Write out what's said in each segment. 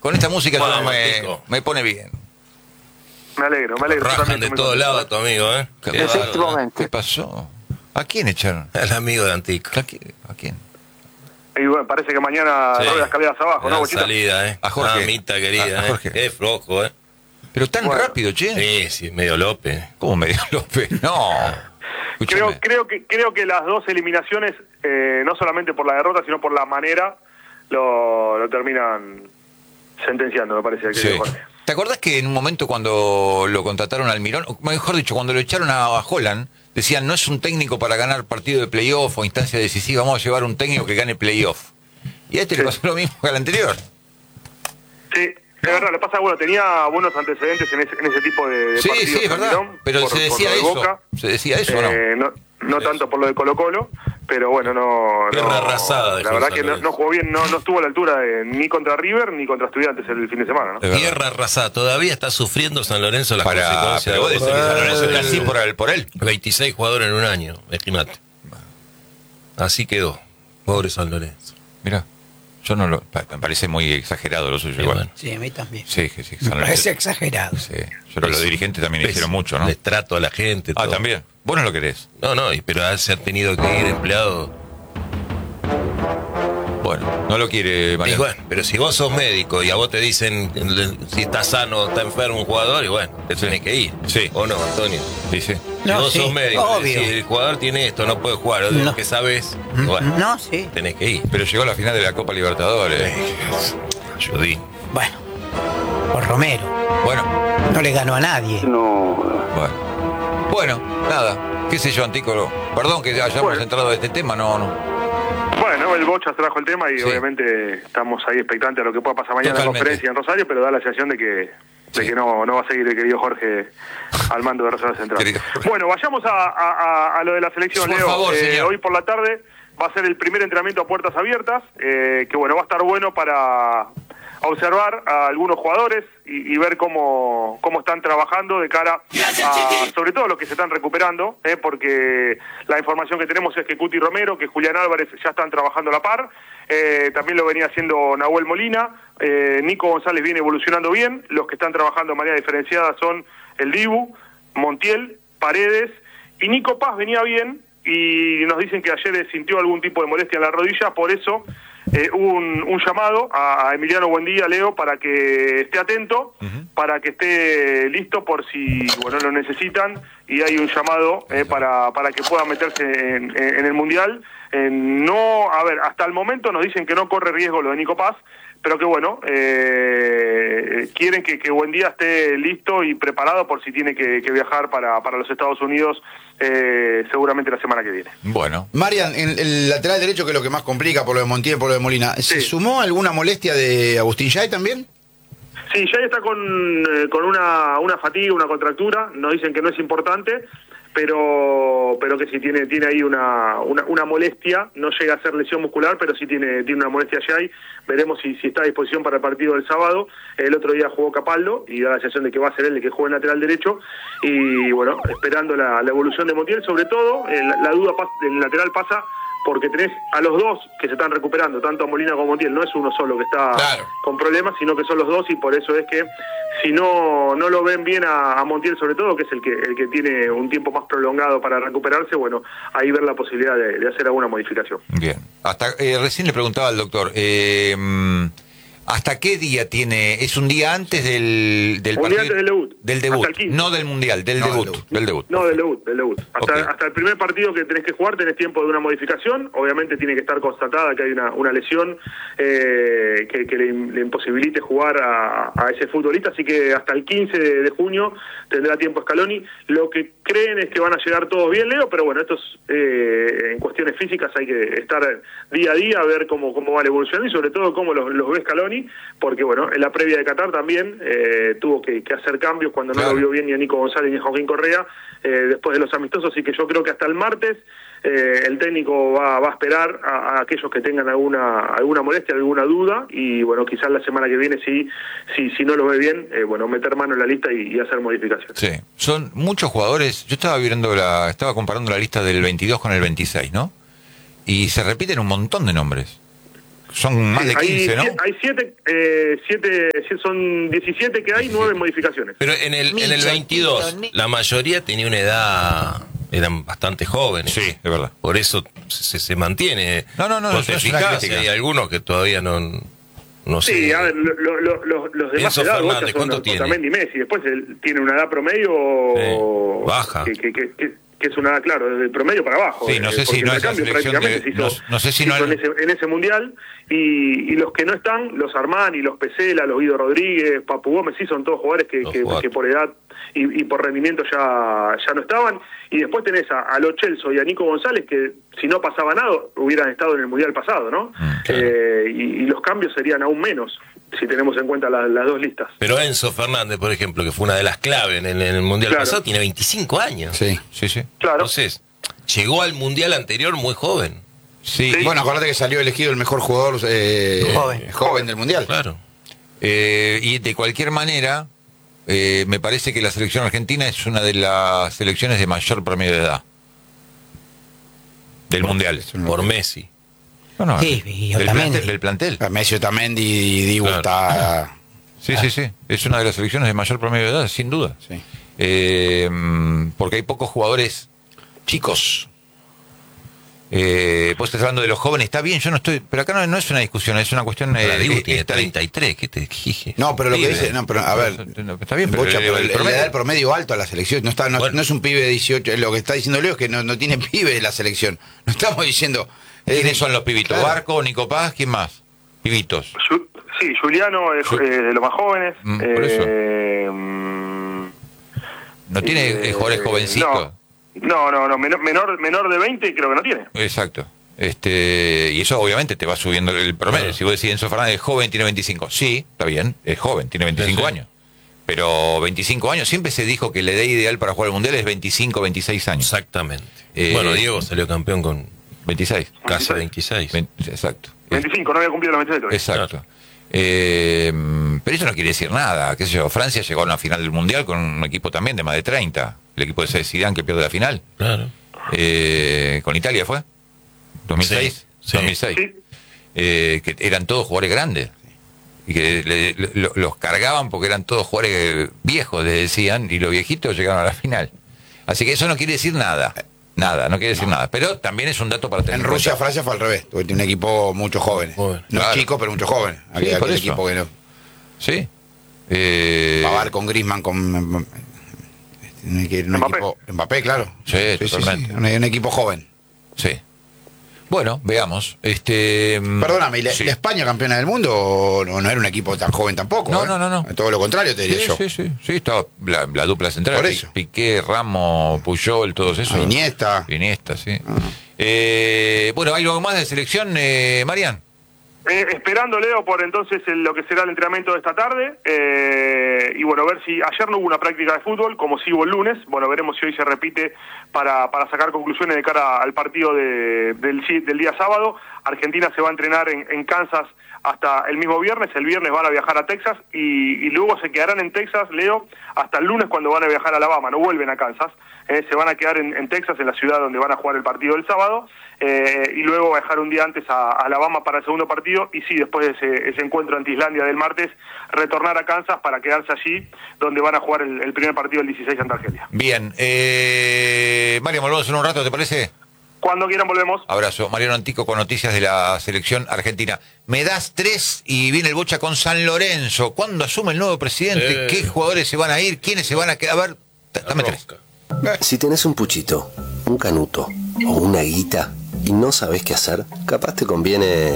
Con esta música Bueno, me pone bien. Me alegro. Yo Rajan también de estoy todos muy lados tu amigo, ¿eh? ¿Qué pasó? ¿A quién echaron? El amigo de Antico. ¿A quién? Y bueno, parece que mañana Sí. las escaleras abajo, ¿no, La Bochita? salida, ¿eh? A Jorge. Mamita querida, A Jorge. Es flojo, ¿eh? Pero tan Bueno. rápido, che. Sí, medio López. ¿Cómo medio López? No. Escúchame. Creo que las dos eliminaciones, no solamente por la derrota, sino por la manera, lo terminan sentenciando, me parece. Sí. ¿Te acordás que en un momento cuando lo contrataron al Mirón, o mejor dicho, cuando lo echaron a Holland, decían, no es un técnico para ganar partido de playoff o instancia decisiva, vamos a llevar un técnico que gane playoff? Y a este le pasó lo mismo que al anterior. Sí, es verdad, le pasa, bueno, tenía buenos antecedentes en ese tipo de Sí, partidos. sí, es verdad. Mirón, Pero por se decía lo de eso. Boca. ¿Se decía eso o no? No tanto por lo de Colo-Colo, pero bueno, no. Guerra arrasada de La verdad Gonzalo que Lorenzo. no jugó bien, no estuvo a la altura ni contra River ni contra Estudiantes el fin de semana, ¿no? Es verdad. Tierra arrasada. Todavía está sufriendo San Lorenzo las Pero consecuencias. vos decís que San Lorenzo era así por él. 26 jugadores en un año, estimate. Así quedó. Pobre San Lorenzo. Mirá, yo no lo... Me parece muy exagerado lo suyo. Y Igual. bueno. Sí, a mí también. Sí, que sí. San Me Lorenzo. parece exagerado. Sí. Pero los dirigentes también hicieron mucho, ¿no? Les trato a la gente. Ah, todo. también. Vos no lo querés. No, pero al ser tenido que ir empleado. Bueno, no lo quiere Y Mariano. bueno, pero si vos sos médico y a vos te dicen si está sano, está enfermo un jugador, y bueno, te tenés que ir. Sí. ¿O no, Antonio? Dice. Si No, vos sí, sos médico, obvio. si el jugador tiene esto, no puede jugar, o de lo No. que sabes, bueno, No, sí. tenés que ir. Pero llegó a la final de la Copa Libertadores. Ayudín. Bueno, por Romero. Bueno, No le ganó a nadie. bueno, nada. ¿Qué sé yo, Antícolo? Perdón que hayamos Bueno. entrado a este tema, no. Bueno, el Bocha trajo el tema y Sí. obviamente estamos ahí expectantes a lo que pueda pasar mañana en la Totalmente. conferencia en Rosario, pero da la sensación de que no va a seguir el querido Jorge al mando de Rosario Central. Querido Jorge. Bueno, vayamos a lo de la selección, Por Leo. favor, señor. Hoy por la tarde va a ser el primer entrenamiento a puertas abiertas, que bueno, va a estar bueno para observar a algunos jugadores y ver cómo están trabajando de cara a, sobre todo, los que se están recuperando, porque la información que tenemos es que Cuti Romero, que Julián Álvarez ya están trabajando a la par, también lo venía haciendo Nahuel Molina, Nico González viene evolucionando bien, los que están trabajando de manera diferenciada son el Dibu, Montiel, Paredes, y Nico Paz venía bien, y nos dicen que ayer sintió algún tipo de molestia en la rodilla, por eso hubo un llamado a Emiliano Buendía, Leo, para que esté atento, para que esté listo por si lo necesitan, y hay un llamado para que pueda meterse en el Mundial. Hasta el momento nos dicen que no corre riesgo lo de Nico Paz, pero que quieren que Buendía esté listo y preparado por si tiene que viajar para los Estados Unidos seguramente la semana que viene. Bueno. Marian, en el lateral derecho, que es lo que más complica por lo de Montiel, por lo de Molina, ¿se sumó alguna molestia de Agustín Yay también? Sí, ya está con una fatiga, una contractura, nos dicen que no es importante, pero que sí tiene ahí una molestia, no llega a ser lesión muscular, pero sí tiene una molestia allá ahí. Veremos si está a disposición para el partido del sábado. El otro día jugó Capaldo y da la sensación de que va a ser él el que juegue en lateral derecho, y bueno, esperando la evolución de Montiel, sobre todo la duda del lateral pasa porque tenés a los dos que se están recuperando, tanto a Molina como a Montiel, no es uno solo que está con problemas, sino que son los dos, y por eso es que si no lo ven bien a Montiel, sobre todo, que es el que tiene un tiempo más prolongado para recuperarse, bueno, ahí ver la posibilidad de hacer alguna modificación. Bien. Recién le preguntaba al doctor, ¿hasta qué día tiene? ¿Es un día antes del Un partido? día antes del debut. Del debut, Hasta el 15. no del mundial, del debut. Del debut. No, del debut. Ok. Hasta el primer partido que tenés que jugar tenés tiempo de una modificación. Obviamente tiene que estar constatada que hay una lesión que le imposibilite jugar a ese futbolista, así que hasta el 15 de junio tendrá tiempo Scaloni. Lo que creen es que van a llegar todos bien, Leo, pero bueno, en cuestiones físicas hay que estar día a día, a ver cómo va la evolución y sobre todo cómo los ve Scaloni, porque bueno, en la previa de Qatar también tuvo que hacer cambios cuando no lo vio bien ni a Nico González ni a Joaquín Correa después de los amistosos, así que yo creo que hasta el martes el técnico va a esperar a aquellos que tengan alguna molestia, alguna duda, y bueno, quizás la semana que viene si no lo ve bien, meter mano en la lista y hacer modificaciones. Sí, son muchos jugadores. Yo estaba comparando la lista del 22 con el 26, ¿no? Y se repiten un montón de nombres. son más de 15, ¿no? Hay 7, son 17 que hay, 9 modificaciones. Pero en el 22, la mayoría tenía una edad, eran bastante jóvenes. Sí, de verdad. Por eso se mantiene. No, Vos te no es una fijás, crítica. hay algunos que todavía no sé. Sí, a ver, los demás Enzo edad, Fernández, son ¿cuánto tiene? Otamendi y Messi. Después él tiene una edad promedio baja. que es una edad, claro, desde el promedio para abajo. Sí, no sé si porque no el es la recambio selección prácticamente de, se hizo, no sé si se no hizo es- en ese mundial, y los que no están, los Armani, los Pesela, los Guido Rodríguez, Papu Gómez, sí son todos jugadores que por edad y por rendimiento ya no estaban. Y después tenés a Lo Celso y a Nico González, que si no pasaba nada hubieran estado en el mundial pasado, ¿no? Claro. Y los cambios serían aún menos si tenemos en cuenta las dos listas. Pero Enzo Fernández, por ejemplo, que fue una de las claves en el mundial Claro. pasado, tiene 25 años. Sí. Claro. Entonces, llegó al mundial anterior muy joven. Sí. Bueno, acordate que salió elegido el mejor jugador joven del Mundial. Claro. Y de cualquier manera, me parece que la selección argentina es una de las selecciones de mayor promedio de edad del Mundial. Por Messi. No, Sí, y del Otamendi. plantel, del plantel. Messi, Otamendi y Dibu Claro. está... Sí. Es una de las selecciones de mayor promedio de edad, sin duda. Sí. Porque hay pocos jugadores chicos. Vos estás hablando de los jóvenes, está bien, yo no estoy... Pero acá no es una discusión, es una cuestión... Ahora, Dibu tiene esta- 33, ¿qué te dije? No, pero lo que Pibe. dice... No, pero, a ver... Está bien, pero Bocha, pero el le promedio- da el promedio alto a la selección. Bueno. No es un pibe de 18. Lo que está diciendo Leo es que no tiene pibe de la selección. No estamos diciendo... ¿Quiénes son los pibitos? Claro. Barco, Nico Paz, ¿quién más? Pibitos. Sí, Juliano es de los más jóvenes. Por eso. No tiene jugadores jovencitos. No, menor de 20 creo que no tiene. Exacto. Y eso obviamente te va subiendo el promedio. Claro. Si vos decís Enzo Fernández es joven, tiene 25. Sí, está bien, es joven, tiene 25 Sí. años. Pero 25 años, siempre se dijo que la edad ideal para jugar al Mundial es 25, 26 años. Exactamente. Eh, Bueno, Diego salió campeón con 26. casi 26. Exacto. 25, no había cumplido los 23. Exacto. Pero eso no quiere decir nada. ¿Qué sé yo? Francia llegó a una final del Mundial con un equipo también de más de 30. El equipo de Zidane que pierde la final. Claro. Con Italia fue. 2006. Sí. 2006. Sí. Que eran todos jugadores grandes. Y que los cargaban porque eran todos jugadores viejos, les decían, y los viejitos llegaron a la final. Así que eso no quiere decir nada. Nada, no quiere decir nada. Pero también es un dato para tener En en Rusia, cuenta. Francia fue al revés. Porque tiene un equipo muchos jóvenes. Joven. No Claro. chicos, pero muchos jóvenes. Aquel por eso. equipo que no... Sí. Pavar con Griezmann, con... un Mbappé. equipo... Mbappé, claro. Sí, totalmente. Un equipo joven. Sí. Bueno, veamos. Perdóname, ¿y sí. la España campeona del mundo no era un equipo tan joven tampoco? No, ¿eh? no. Todo lo contrario, te diría yo. Sí, estaba la dupla central. Por eso. Piqué, Ramos, Puyol, todos esos. Iniesta. Iniesta, sí. Bueno, ¿hay algo más de selección, Marian? Esperando, Leo, por entonces lo que será el entrenamiento de esta tarde. Y bueno, ver si ayer no hubo una práctica de fútbol, como sí hubo el lunes. Bueno, veremos si hoy se repite para sacar conclusiones de cara al partido del día sábado. Argentina se va a entrenar en Kansas hasta el mismo viernes. El viernes van a viajar a Texas y luego se quedarán en Texas, Leo, hasta el lunes cuando van a viajar a Alabama. No vuelven a Kansas. Se van a quedar en Texas, en la ciudad donde van a jugar el partido del sábado. Y luego viajar un día antes a Alabama para el segundo partido, y sí, después de ese encuentro ante Islandia del martes, retornar a Kansas para quedarse allí, donde van a jugar el primer partido del 16 ante Argelia. Bien. Marian, volvemos en un rato, ¿te parece? Cuando quieran volvemos. Abrazo. Mariano Antico con noticias de la selección argentina. Me das 3 y viene el Bocha con San Lorenzo. ¿Cuándo asume el nuevo presidente? ¿Qué jugadores se van a ir? ¿Quiénes se van a quedar? A ver, dame 3. Si tenés un puchito, un canuto o una guita y no sabés qué hacer, capaz te conviene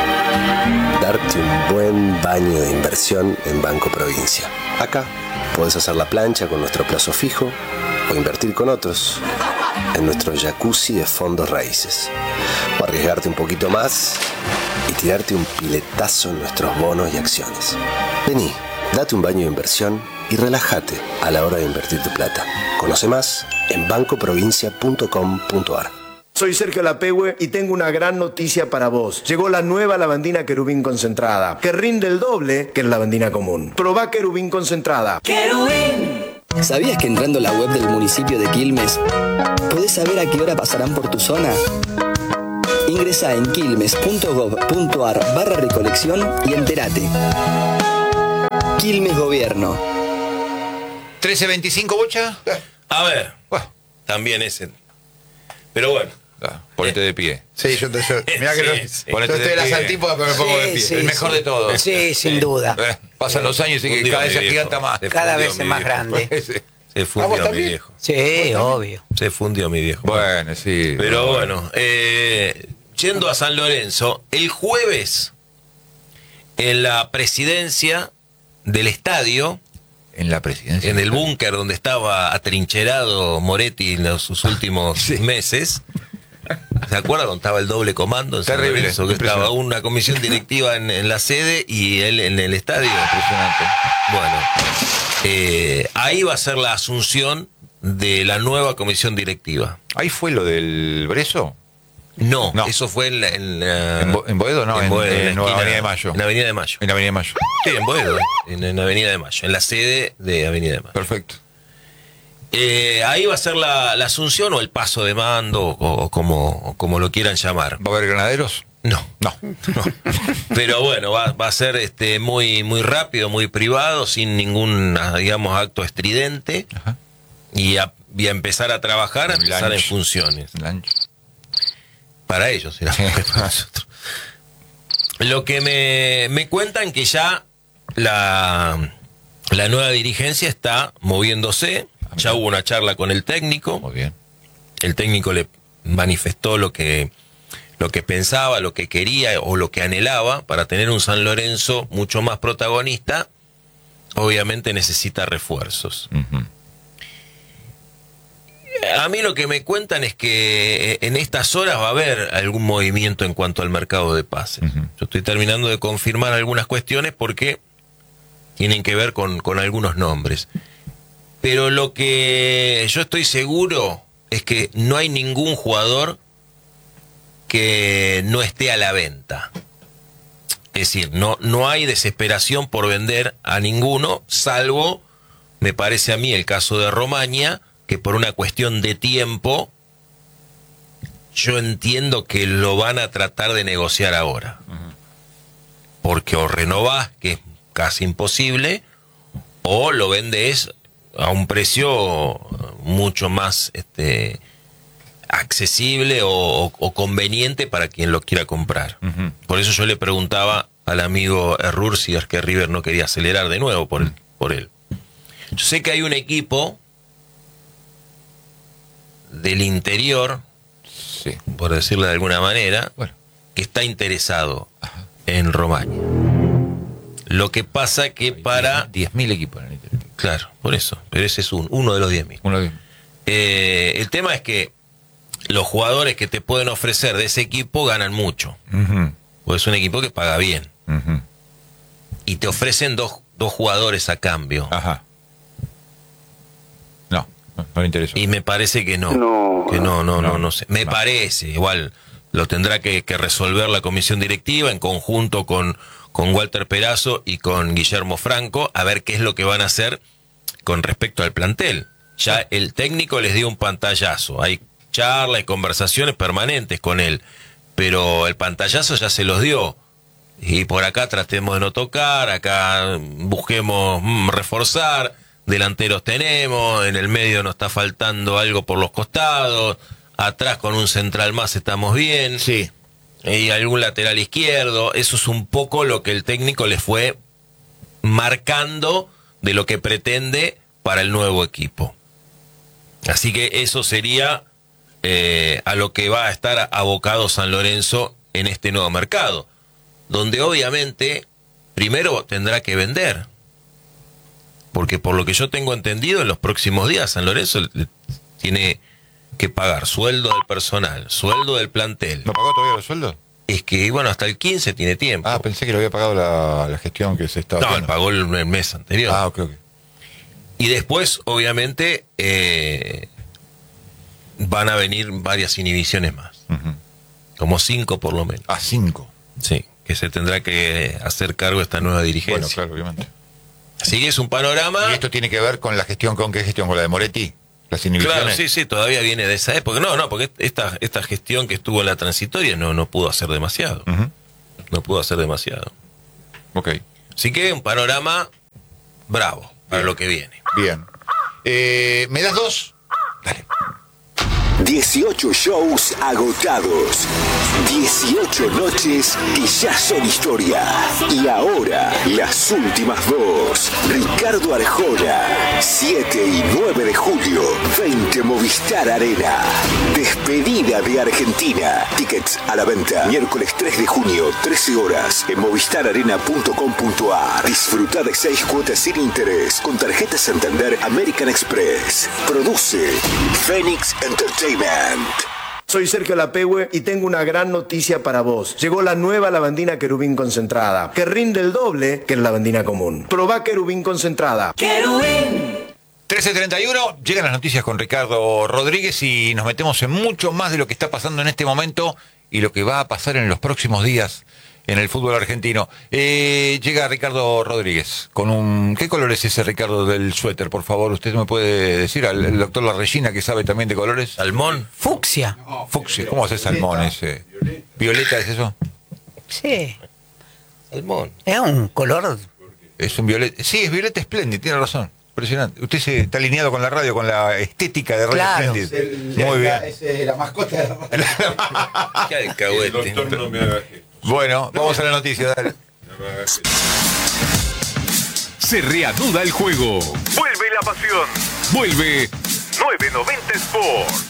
darte un buen baño de inversión en Banco Provincia. Acá podés hacer la plancha con nuestro plazo fijo o invertir con otros en nuestro jacuzzi de fondos raíces. O arriesgarte un poquito más y tirarte un piletazo en nuestros bonos y acciones. Vení, date un baño de inversión y relájate a la hora de invertir tu plata. Conoce más en bancoprovincia.com.ar. Soy Sergio Lapehue y tengo una gran noticia para vos. Llegó la nueva lavandina Querubín concentrada, que rinde el doble que la lavandina común. Probá Querubín concentrada. ¿Sabías que entrando a la web del municipio de Quilmes podés saber a qué hora pasarán por tu zona? Ingresa en quilmes.gov.ar/recolección y entérate. Quilmes Gobierno. 13.25, Bocha. A ver, Bueno, también ese. Pero bueno. ponete de pie. Sí, mirá que Sí. yo estoy de las pie. antípodas, pero me pongo de pie. Sí, El mejor de todos. Sí, sin duda. Pasan los años y que Fundió cada vez mi se agiganta viejo. más. Se Cada fundió vez mi es más viejo. grande. Sí. Se ¿A vos fundió mi también? viejo. Sí, obvio. Se fundió mi viejo. Bueno, sí. Pero bueno, yendo a San Lorenzo, el jueves, en la presidencia del estadio, En la presidencia. en el búnker donde estaba atrincherado Moretti en sus últimos meses, ¿se acuerdan cuando estaba el doble comando en San Terrible, Lorenzo? Que estaba impresionante. una comisión directiva en la sede y él en el estadio. Impresionante. Bueno, ahí va a ser la asunción de la nueva comisión directiva. ¿Ahí fue lo del Breso? No, No. eso fue en ¿En Boedo? No, en Boedo, en la esquina- Avenida de Mayo. En la Avenida de Mayo. En la Avenida de Mayo. Sí, en Boedo, en Avenida de Mayo, en la sede de Avenida de Mayo. Perfecto. Ahí va a ser la asunción o el paso de mando o como lo quieran llamar. ¿Va a haber granaderos? No, No. pero bueno, va a ser muy muy rápido, muy privado, sin ningún, digamos, acto estridente. Ajá. Y a empezar a trabajar, a Un empezar en lunch. funciones. Lancho. Para ellos, será para nosotros. Lo que me cuentan que ya la nueva dirigencia está moviéndose. Ya hubo una charla con el técnico. Muy bien. El técnico le manifestó lo que pensaba, lo que quería o lo que anhelaba para tener un San Lorenzo mucho más protagonista. Obviamente necesita refuerzos. Ujú. A mí lo que me cuentan es que en estas horas va a haber algún movimiento en cuanto al mercado de pases. Ujú. Yo estoy terminando de confirmar algunas cuestiones porque tienen que ver con algunos nombres. Pero lo que yo estoy seguro es que no hay ningún jugador que no esté a la venta. Es decir, no hay desesperación por vender a ninguno, salvo, me parece a mí, el caso de Romaña, que por una cuestión de tiempo, yo entiendo que lo van a tratar de negociar ahora. Porque o renovás, que es casi imposible, o lo vendes a un precio mucho más accesible o conveniente para quien lo quiera comprar. Ujú. Por eso yo le preguntaba al amigo Errur si es que River no quería acelerar de nuevo por él. Yo sé que hay un equipo del interior, Sí. por decirlo de alguna manera, Bueno. que está interesado en Romaña. Lo que pasa que para... 10.000 equipos en el interior. Claro, por eso, pero ese es uno de los 10.000. Uno de- El tema es que los jugadores que te pueden ofrecer de ese equipo ganan mucho, Ujú. porque es un equipo que paga bien, Ujú. y te ofrecen dos jugadores a cambio, Ajá. No le interesa. y me parece que no sé. Me parece, igual lo tendrá que resolver la comisión directiva en conjunto con Walter Perazo y con Guillermo Franco, a ver qué es lo que van a hacer con respecto al plantel. Ya el técnico les dio un pantallazo, hay charlas y conversaciones permanentes con él, pero el pantallazo ya se los dio. Y por acá tratemos de no tocar, acá busquemos reforzar, delanteros tenemos, en el medio nos está faltando algo por los costados, atrás con un central más estamos bien, Sí. y algún lateral izquierdo. Eso es un poco lo que el técnico les fue marcando de lo que pretende para el nuevo equipo. Así que eso sería a lo que va a estar abocado San Lorenzo en este nuevo mercado, donde obviamente primero tendrá que vender, porque por lo que yo tengo entendido en los próximos días San Lorenzo tiene que pagar sueldo del personal, sueldo del plantel. ¿No pagó todavía los sueldos? Es que bueno, hasta el 15 tiene tiempo. Ah, pensé que lo había pagado la gestión que se estaba No, él haciendo. pagó el mes anterior. Ah, ok. Y después, obviamente, van a venir varias inhibiciones más. Ujú. Como 5 por lo menos. Ah, 5. Sí, que se tendrá que hacer cargo esta nueva dirigencia. Bueno, claro, obviamente. Así que es un panorama. ¿Y esto tiene que ver con la gestión, con qué gestión? ¿Con la de Moretti? las inhibiciones. Claro, sí, todavía viene de esa época. No, porque esta gestión que estuvo en la transitoria no pudo hacer demasiado. No pudo hacer demasiado. Ok. Así que un panorama bravo para lo que viene. Bien. ¿Me das 2? Dale. 18 shows agotados, 18 noches que ya son historia. Y ahora, las últimas 2. Ricardo Arjona, 7 y 9 de julio, 20 Movistar Arena. Despedida de Argentina. Tickets a la venta. Miércoles 3 de junio, 13 horas, en movistararena.com.ar. Disfruta de 6 cuotas sin interés con tarjeta Santander American Express. Produce Phoenix Entertainment. Soy Sergio Lapehue y tengo una gran noticia para vos. Llegó la nueva lavandina Querubín concentrada, que rinde el doble que la lavandina común. Probá Querubín concentrada. ¡Querubín! 13:31, llegan las noticias con Ricardo Rodríguez y nos metemos en mucho más de lo que está pasando en este momento y lo que va a pasar en los próximos días en el fútbol argentino. Llega Ricardo Rodríguez con un... ¿Qué color es ese, Ricardo, del suéter? Por favor, usted me puede decir, al doctor La Regina, que sabe también de colores. ¿Salmón? Fucsia. Fucsia, ¿cómo hace salmón ese? ¿Violeta es eso? Sí. Salmón. Es un color... Es un violeta. Sí, es violeta espléndido, tiene razón. Impresionante. Usted está alineado con la radio, con la estética de Radio Claro. Splendid. Muy bien. Es la mascota de la radio. ¿Qué alcahuete? Bueno, vamos a la noticia, dale. Se reanuda el juego. Vuelve la pasión. Vuelve 990 Sport.